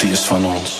die is van ons.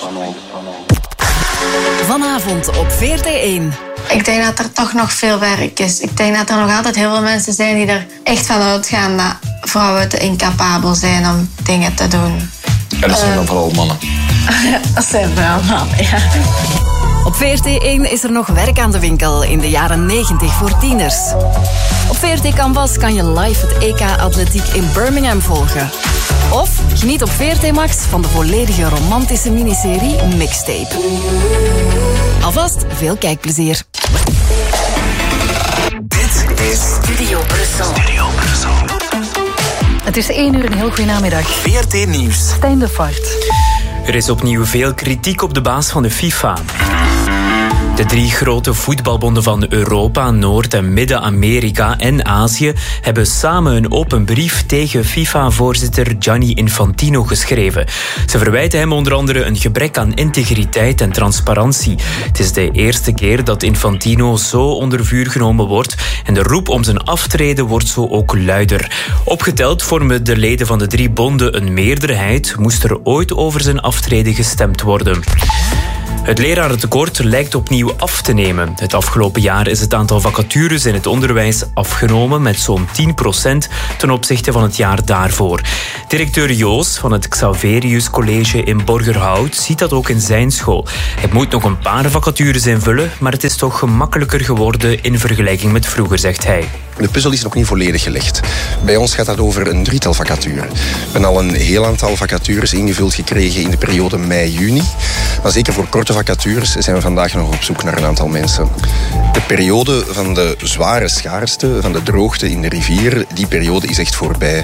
Vanavond op VRT1. Ik denk dat er toch nog veel werk is. Ik denk dat er nog altijd heel veel mensen zijn die er echt van uitgaan dat vrouwen te incapabel zijn om dingen te doen. En dat zijn dan vooral mannen. Dat zijn vooral mannen, ja. Op VRT1 is er nog werk aan de winkel in de jaren 90 voor tieners. Op VRT Canvas kan je live het EK Atletiek in Birmingham volgen. Of geniet op VRT Max van de volledige romantische miniserie Mixtape. Alvast veel kijkplezier. Dit is Studio Brussel. Het is 1 uur, een heel goede namiddag. VRT Nieuws. Stijn de Vaart. Er is opnieuw veel kritiek op de baas van de FIFA. De 3 grote voetbalbonden van Europa, Noord- en Midden-Amerika en Azië hebben samen een open brief tegen FIFA-voorzitter Gianni Infantino geschreven. Ze verwijten hem onder andere een gebrek aan integriteit en transparantie. Het is de eerste keer dat Infantino zo onder vuur genomen wordt en de roep om zijn aftreden wordt zo ook luider. Opgeteld vormen de leden van de 3 bonden een meerderheid, moest er ooit over zijn aftreden gestemd worden. Het lerarentekort lijkt opnieuw af te nemen. Het afgelopen jaar is het aantal vacatures in het onderwijs afgenomen met zo'n 10% ten opzichte van het jaar daarvoor. Directeur Joos van het Xaverius College in Borgerhout ziet dat ook in zijn school. Hij moet nog een paar vacatures invullen, maar het is toch gemakkelijker geworden in vergelijking met vroeger, zegt hij. De puzzel is nog niet volledig gelegd. Bij ons gaat dat over een 3-tal vacatures. We hebben al een heel aantal vacatures ingevuld gekregen in de periode mei-juni. Maar zeker voor korte vacatures zijn we vandaag nog op zoek naar een aantal mensen. De periode van de zware schaarste, van de droogte in de rivier, die periode is echt voorbij.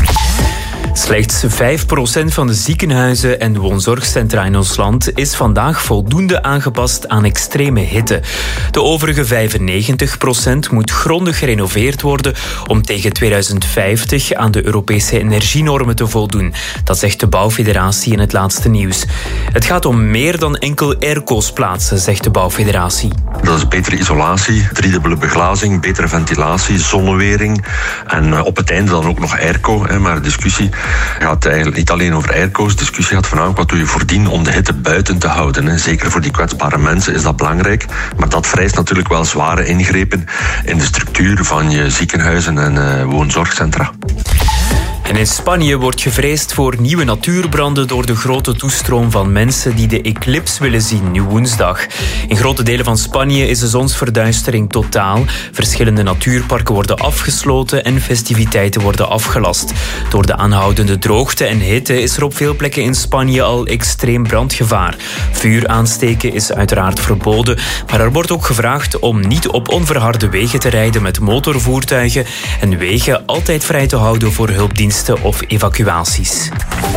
Slechts 5% van de ziekenhuizen en woonzorgcentra in ons land is vandaag voldoende aangepast aan extreme hitte. De overige 95% moet grondig gerenoveerd worden om tegen 2050 aan de Europese energienormen te voldoen. Dat zegt de Bouwfederatie in het laatste nieuws. Het gaat om meer dan enkel airco's plaatsen, zegt de Bouwfederatie. Dat is betere isolatie, 3-dubbele beglazing, betere ventilatie, zonnewering en op het einde dan ook nog airco. Maar de discussie gaat eigenlijk niet alleen over airco's. De discussie gaat voornamelijk wat doe je voordien om de hitte buiten te houden. Zeker voor die kwetsbare mensen is dat belangrijk. Maar dat vereist natuurlijk wel zware ingrepen in de structuur van je ziekenhuizen en woonzorgcentra. En in Spanje wordt gevreesd voor nieuwe natuurbranden door de grote toestroom van mensen die de eclips willen zien nu woensdag. In grote delen van Spanje is de zonsverduistering totaal. Verschillende natuurparken worden afgesloten en festiviteiten worden afgelast. Door de aanhoudende droogte en hitte is er op veel plekken in Spanje al extreem brandgevaar. Vuur aansteken is uiteraard verboden, maar er wordt ook gevraagd om niet op onverharde wegen te rijden met motorvoertuigen en wegen altijd vrij te houden voor hulpdiensten of evacuaties.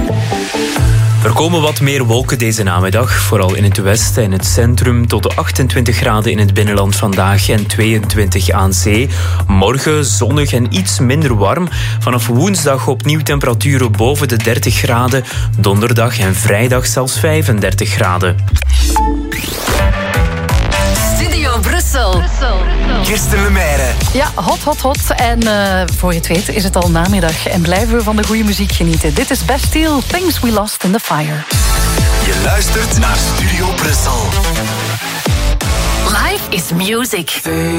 Er komen wat meer wolken deze namiddag, vooral in het westen en het centrum, tot de 28 graden in het binnenland vandaag en 22 aan zee. Morgen zonnig en iets minder warm. Vanaf woensdag opnieuw temperaturen boven de 30 graden. Donderdag en vrijdag zelfs 35 graden. Studio Brussel. Kirsten Lemaire. Ja, hot. En voor je het weet is het al namiddag en blijven we van de goede muziek genieten. Dit is Bastille, Things We Lost in the Fire. Je luistert naar Studio Brussel. Life is music.